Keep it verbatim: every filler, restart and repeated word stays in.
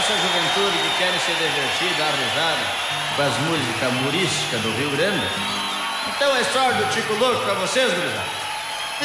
essa juventude que quer se divertir, dar risada com as músicas murísticas do Rio Grande. Então é história do Tico Louco pra vocês, gurizada.